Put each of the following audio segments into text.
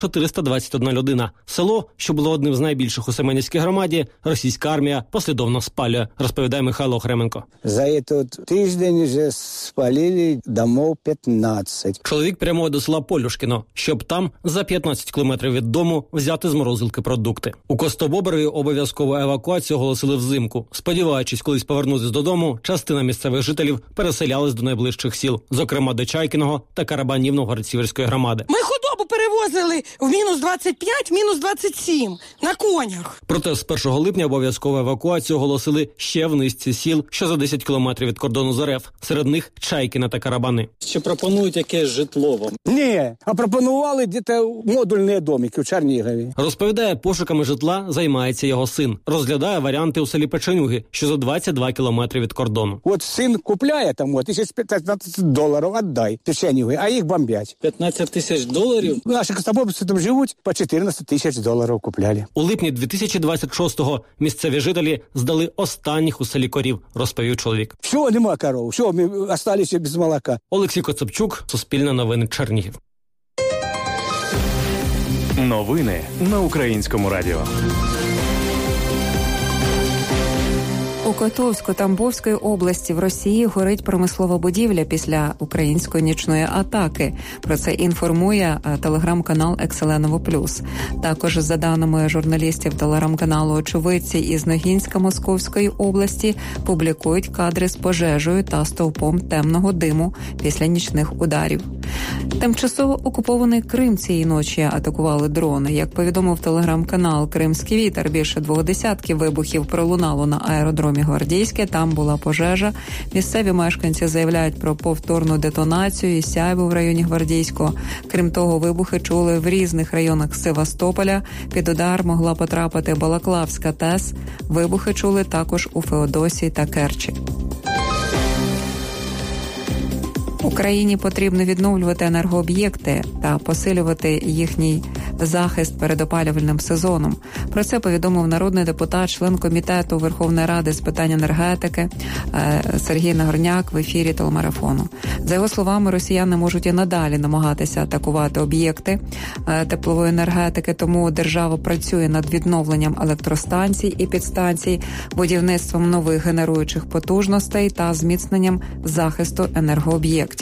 421 людина. Село, що було одним з найбільших у Семенівській громаді, російська армія послідовно спалює, розповідає Михайло Охременко. За этот тиждень вже спалили домов 15. Чоловік прямує до села Полюшкіно, щоб там, за 15 кілометрів від дому, взяти з морозилки продукти. У Костобоброві обов'язкову евакуацію оголосили взимку. Сподіваючись колись повернутися додому, частина місцевих жителів переселялись до найближчих сіл, зокрема до Чайкіного та Карабанів Новгород-Сіверської громади. Ми худобу перевозили в мінус 25, мінус 27 на конях. Проте з 1 липня обов'язкову евакуацію оголосили ще в низці сіл, що за 10 кілометрів від кордону з РФ. Серед них Чайкіна та Карабани. Чи пропонують якесь житло вам? Ні, а пропонували десь модульні домики в Чернігові. Розповідає, пошуками житла займається його син. Розглядає варіанти у селі Печенюги, що за 22 кілометри від кордону. От син купляє там, $15 віддай Печенюги, а їх бомбять. $15,000? Наші костобобці там живуть, по $14,000 купляли. У липні 2026-го місцеві жителі здали останніх у селі корів, розповів чоловік. Що, нема коров? Що, ми залишилися без молока? Олексій Коцепчук, Суспільне новини, Чернігів. Новини на Українському радіо. У Котовську-Тамбовської області в Росії горить промислова будівля після української нічної атаки. Про це інформує телеграм-канал «Екселеново Плюс». Також, за даними журналістів телеграм-каналу «Очевидці» із Ногінська Московської області, публікують кадри з пожежею та стовпом темного диму після нічних ударів. Тимчасово окупований Крим цієї ночі атакували дрони. Як повідомив телеграм-канал «Кримський вітер», більше 20 вибухів пролунало на аеродромі Гвардійське, там була пожежа. Місцеві мешканці заявляють про повторну детонацію і сяйву в районі Гвардійського. Крім того, вибухи чули в різних районах Севастополя. Під удар могла потрапити Балаклавська ТЕС. Вибухи чули також у Феодосії та Керчі. Україні потрібно відновлювати енергооб'єкти та посилювати їхній захист перед опалювальним сезоном. Про це повідомив народний депутат, член комітету Верховної Ради з питань енергетики Сергій Нагорняк в ефірі телемарафону. За його словами, росіяни можуть і надалі намагатися атакувати об'єкти теплової енергетики, тому держава працює над відновленням електростанцій і підстанцій, будівництвом нових генеруючих потужностей та зміцненням захисту енергооб'єктів.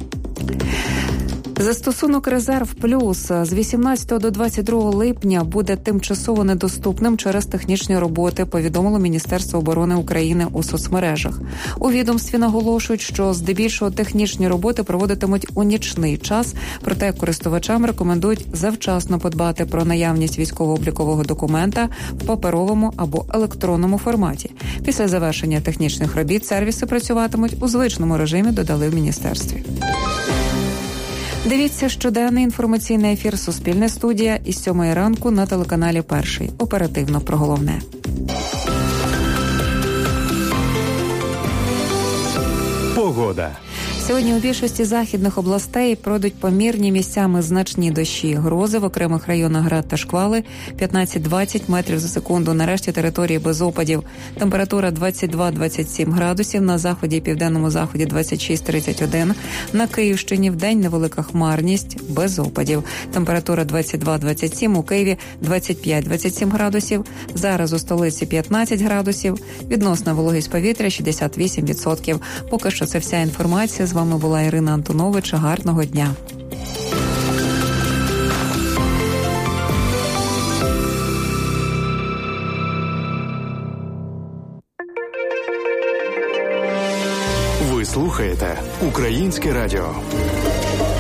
Застосунок «Резерв Плюс» з 18 до 22 липня буде тимчасово недоступним через технічні роботи, повідомило Міністерство оборони України у соцмережах. У відомстві наголошують, що здебільшого технічні роботи проводитимуть у нічний час, проте користувачам рекомендують завчасно подбати про наявність військово-облікового документа в паперовому або електронному форматі. Після завершення технічних робіт сервіси працюватимуть у звичному режимі, додали в міністерстві. Дивіться щоденний інформаційний ефір «Суспільне студія» із 7 ранку на телеканалі «Перший». Оперативно про головне. Погода. Сьогодні у більшості західних областей пройдуть помірні, місцями значні дощі, грози, в окремих районах град та шквали 15-20 метрів за секунду. На решті території без опадів. Температура 22-27 градусів, на заході і південному заході 26-31. На Київщині вдень невелика хмарність, без опадів. Температура 22-27, у Києві 25-27 градусів. Зараз у столиці 15 градусів. Відносна вологість повітря 68%. Поки що це вся інформація. З вами була Ірина Антонович. Гарного дня. Ви слухаєте Українське радіо.